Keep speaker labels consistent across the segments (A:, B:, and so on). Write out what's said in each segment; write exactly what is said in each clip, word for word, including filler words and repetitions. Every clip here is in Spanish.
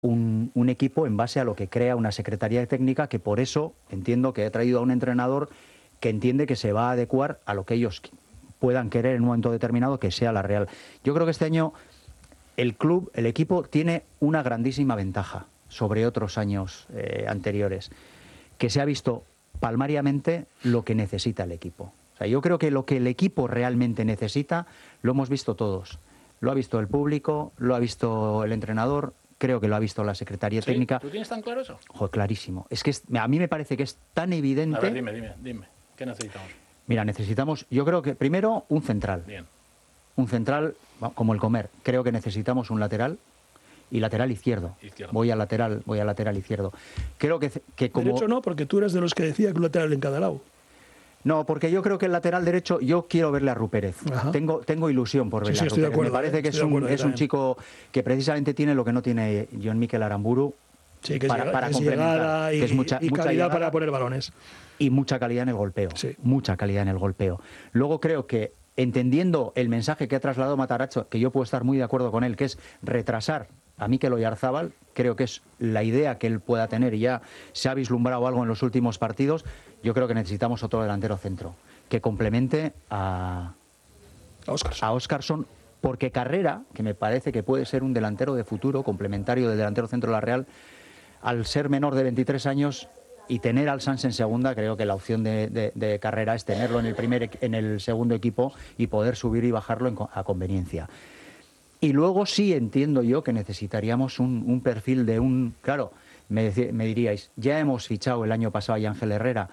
A: un, un equipo en base a lo que crea una secretaría técnica, que por eso entiendo que ha traído a un entrenador que entiende que se va a adecuar a lo que ellos puedan querer en un momento determinado, que sea la Real. Yo creo que este año el club, el equipo, tiene una grandísima ventaja sobre otros años eh, anteriores, que se ha visto palmariamente lo que necesita el equipo. O sea, yo creo que lo que el equipo realmente necesita lo hemos visto todos. Lo ha visto el público, lo ha visto el entrenador, creo que lo ha visto la Secretaría
B: ¿Sí?
A: Técnica.
B: ¿Tú tienes tan claro eso?
A: Joder, clarísimo. Es que es, a mí me parece que es tan evidente...
B: A ver, dime, dime, dime. ¿Qué necesitamos?
A: Mira, necesitamos, yo creo que primero un central.
B: Bien.
A: Un central como el comer. Creo que necesitamos un lateral y lateral izquierdo.
B: Izquierdo.
A: Voy al lateral, voy al lateral izquierdo. Creo que, que como...
C: Derecho no, porque tú eres de los que decía que un lateral en cada lado.
A: No, porque yo creo que el lateral derecho, yo quiero verle a Rupérez. Tengo, tengo ilusión por verle
C: sí, sí,
A: a
C: estoy de
A: Rupérez.
C: acuerdo,
A: Me parece
C: eh,
A: que es
C: estoy de
A: un,
C: acuerdo
A: es un
C: también.
A: chico que precisamente tiene lo que no tiene John Mikel Aramburu.
C: Sí, que es,
A: para,
C: llegada,
A: para
C: que es
A: complementar,
C: llegada y,
A: que es mucha,
C: y
A: mucha
C: calidad
A: llegada
C: para poner balones.
A: y mucha calidad en el golpeo.
C: Sí.
A: Mucha calidad en el golpeo. Luego creo que, entendiendo el mensaje que ha trasladado Matarazzo, que yo puedo estar muy de acuerdo con él, que es retrasar a Mikel Oyarzábal, creo que es la idea que él pueda tener y ya se ha vislumbrado algo en los últimos partidos. Yo creo que necesitamos otro delantero centro que complemente a,
C: A Óscarson.
A: a Óscarson, porque Carrera, que me parece que puede ser un delantero de futuro, complementario del delantero centro de la Real, al ser menor de veintitrés años y tener al Sanz en segunda, creo que la opción de, de, de Carrera es tenerlo en el, primer, en el segundo equipo y poder subir y bajarlo en, a conveniencia. Y luego sí entiendo yo que necesitaríamos un, un perfil de un... Claro, me, me diríais, ya hemos fichado el año pasado a Yangel Herrera.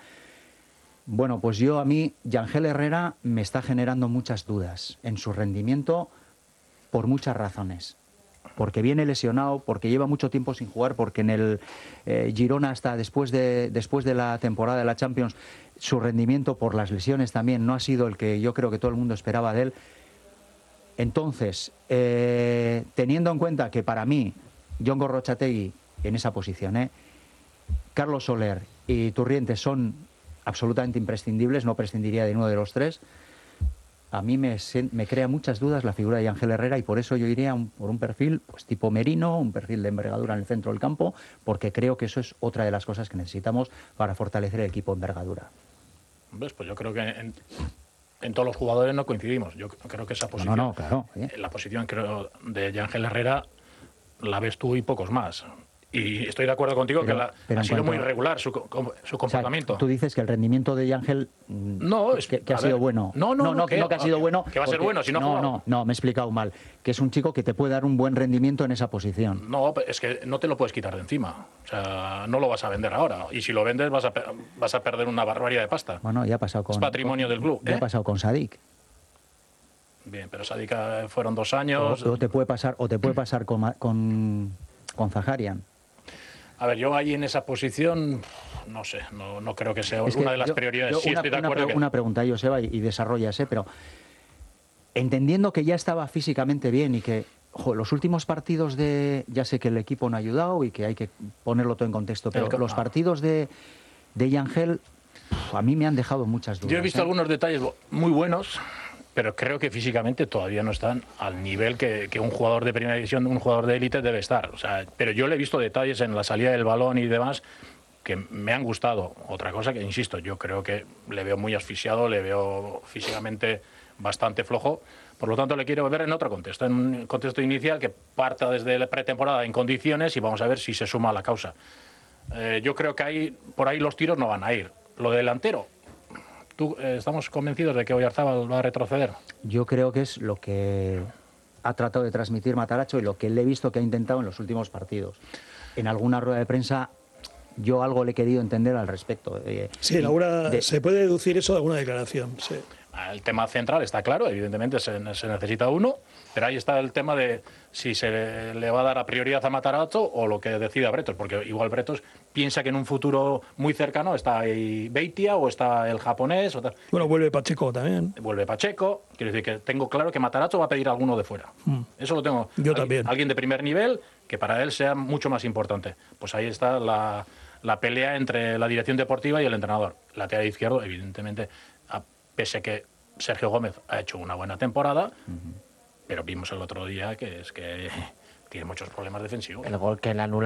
A: Bueno, pues yo a mí, Yangel Herrera me está generando muchas dudas en su rendimiento por muchas razones. Porque viene lesionado, porque lleva mucho tiempo sin jugar, porque en el eh, Girona hasta después de, después de la temporada de la Champions, su rendimiento por las lesiones también no ha sido el que yo creo que todo el mundo esperaba de él. Entonces, eh, teniendo en cuenta que para mí, Jon Gorrotxategi en esa posición, ¿eh? Carlos Soler y Turrientes son absolutamente imprescindibles, no prescindiría de uno de los tres. A mí me, me crea muchas dudas la figura de Yangel Herrera y por eso yo iría un, por un perfil pues tipo Merino, un perfil de envergadura en el centro del campo, porque creo que eso es otra de las cosas que necesitamos para fortalecer el equipo de envergadura.
B: ¿Ves? Pues yo creo que en, en todos los jugadores no coincidimos. Yo creo que esa posición,
A: no, no, claro, ¿eh?
B: La posición creo de Yangel Herrera la ves tú y pocos más. Y estoy de acuerdo contigo
A: pero,
B: que la,
A: pero
B: ha sido
A: cuanto,
B: muy irregular su, su comportamiento.
A: O sea, tú dices que el rendimiento de Yangel
B: no, es,
A: que, que ha
B: ver,
A: sido bueno.
B: No, no,
A: no, no,
B: que,
A: no que ha sido bueno.
B: Que va a ser bueno si no
A: No, no, no, me he explicado mal. Que es un chico que te puede dar un buen rendimiento en esa posición.
B: No, es que no te lo puedes quitar de encima. O sea, no lo vas a vender ahora. Y si lo vendes vas a, vas a perder una barbaridad de pasta.
A: Bueno, ya ha pasado con...
B: Es patrimonio
A: con,
B: del club.
A: Ya
B: ¿eh?
A: ha pasado con Sadik.
B: Bien, pero Sadik fueron dos años.
A: O, o te puede pasar, o te puede pasar con, con, con Zaharian.
B: A ver, yo ahí en esa posición, no sé, no, no creo que sea es una que de las
A: yo,
B: prioridades.
A: Yo
B: sí,
A: una,
B: estoy de
A: una,
B: acuerdo
A: pre,
B: que...
A: una pregunta, Joseba, y, y desarrollas, ¿eh? Pero entendiendo que ya estaba físicamente bien y que jo, los últimos partidos de... Ya sé que el equipo no ha ayudado y que hay que ponerlo todo en contexto, pero
B: que,
A: los
B: no.
A: partidos de, de Yangel a mí me han dejado muchas dudas.
B: Yo he visto
A: ¿eh?
B: algunos detalles muy buenos, pero creo que físicamente todavía no están al nivel que, que un jugador de primera división, un jugador de élite debe estar. O sea, pero yo le he visto detalles en la salida del balón y demás que me han gustado. Otra cosa que, insisto, yo creo que le veo muy asfixiado, le veo físicamente bastante flojo. Por lo tanto, le quiero ver en otro contexto, en un contexto inicial que parta desde la pretemporada en condiciones y vamos a ver si se suma a la causa. Eh, yo creo que ahí, por ahí los tiros no van a ir. Lo de delantero, ¿Tú, eh, ¿estamos convencidos de que Oyarzábal va a retroceder?
A: Yo creo que es lo que ha tratado de transmitir Matarazzo y lo que le he visto que ha intentado en los últimos partidos. En alguna rueda de prensa yo algo le he querido entender al respecto. Eh,
C: sí, Laura, de... se puede deducir eso de alguna declaración, sí.
B: El tema central está claro, evidentemente se, se necesita uno, pero ahí está el tema de si se le, le va a dar la prioridad a Matarazzo o lo que decida Bretos, porque igual Bretos piensa que en un futuro muy cercano está ahí Beitia o está el japonés. O tal.
C: Bueno, vuelve Pacheco también.
B: Vuelve Pacheco, quiero decir que tengo claro que Matarazzo va a pedir a alguno de fuera. Mm. Eso lo tengo.
C: Yo
B: alguien,
C: también.
B: Alguien de primer nivel que para él sea mucho más importante. Pues ahí está la, la pelea entre la dirección deportiva y el entrenador. Lateral izquierdo, evidentemente, a, pese a que Sergio Gómez ha hecho una buena temporada, uh-huh. pero vimos el otro día que es que tiene muchos problemas defensivos.
D: El gol que le anula